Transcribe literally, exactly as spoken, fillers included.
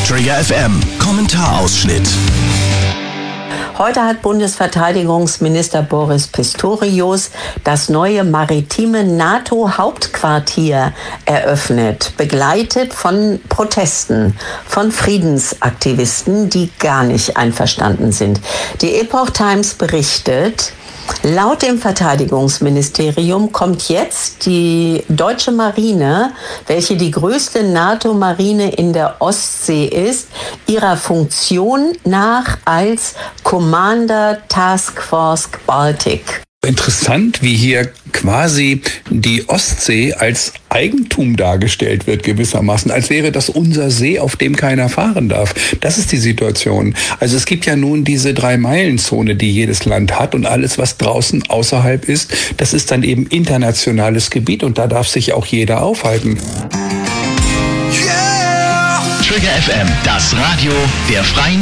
Trigger F M, Kommentarausschnitt. Heute hat Bundesverteidigungsminister Boris Pistorius das neue maritime NATO-Hauptquartier eröffnet, begleitet von Protesten von Friedensaktivisten, die gar nicht einverstanden sind. Die Epoch Times berichtet, laut dem Verteidigungsministerium kommt jetzt die deutsche Marine, welche die größte NATO-Marine in der Ostsee ist, ihrer Funktion nach als Commander Task Force Baltic. Interessant, wie hier quasi die Ostsee als Eigentum dargestellt wird gewissermaßen, als wäre das unser See, auf dem keiner fahren darf. Das ist die Situation. Also es gibt ja nun diese Drei-Meilen-Zone, die jedes Land hat, und alles, was draußen außerhalb ist, das ist dann eben internationales Gebiet, und da darf sich auch jeder aufhalten. Yeah! Trigger F M, das Radio der Freien